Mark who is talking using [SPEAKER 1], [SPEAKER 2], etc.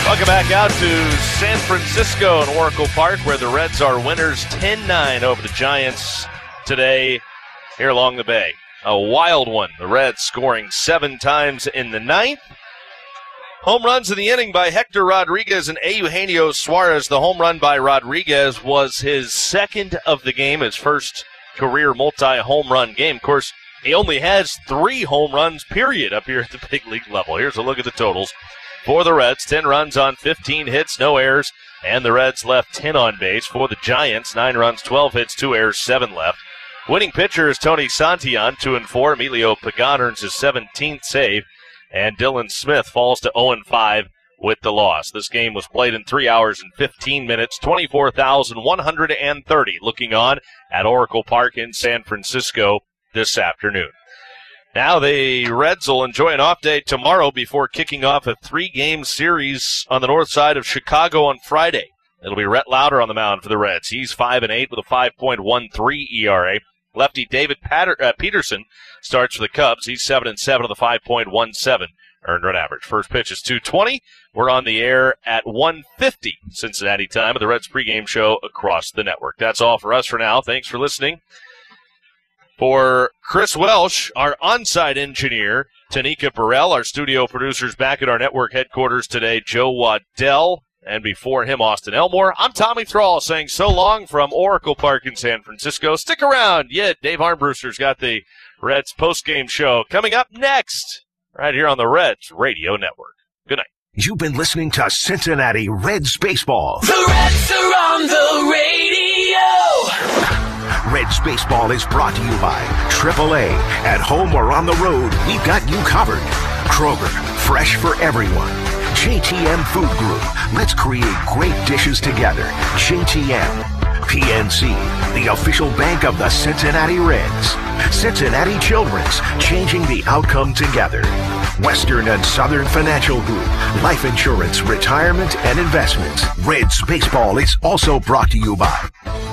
[SPEAKER 1] Welcome back out to San Francisco and Oracle Park, where the Reds are winners 10-9 over the Giants today here along the bay. A wild one. The Reds scoring 7 times in the ninth. Home runs in the inning by Hector Rodriguez and Eugenio Suarez. The home run by Rodriguez was his second of the game, his first career multi-home run game. Of course, he only has 3 home runs, period, up here at the big league level. Here's a look at the totals. For the Reds, 10 runs on 15 hits, no errors, and the Reds left 10 on base. For the Giants, 9 runs, 12 hits, 2 errors, 7 left. Winning pitcher is Tony Santillan, 2-4. Emilio Pagan earns his 17th save, and Dylan Smith falls to 0-5 with the loss. This game was played in 3 hours and 15 minutes, 24,130 looking on at Oracle Park in San Francisco this afternoon. Now the Reds will enjoy an off day tomorrow before kicking off a 3-game series on the north side of Chicago on Friday. It'll be Rhett Lauder on the mound for the Reds. He's 5-8 with a 5.13 ERA. Lefty David Peterson starts for the Cubs. He's 7-7 with a 5.17 earned run average. First pitch is 2:20. We're on the air at 1:50 Cincinnati time of the Reds pregame show across the network. That's all for us for now. Thanks for listening. For Chris Welsh, our on-site engineer, Tanika Burrell, our studio producers back at our network headquarters today, Joe Waddell, and before him, Austin Elmore. I'm Tommy Thrall saying so long from Oracle Park in San Francisco. Stick around. Yeah, Dave Armbruster's got the Reds postgame show coming up next, right here on the Reds Radio Network. Good night.
[SPEAKER 2] You've been listening to Cincinnati Reds Baseball.
[SPEAKER 3] The Reds are on the radio.
[SPEAKER 2] Reds Baseball is brought to you by AAA. At home or on the road, we've got you covered. Kroger, fresh for everyone. JTM Food Group. Let's create great dishes together. JTM. PNC, the official bank of the Cincinnati Reds. Cincinnati Children's, changing the outcome together. Western and Southern Financial Group, life insurance, retirement, and investments. Reds Baseball is also brought to you by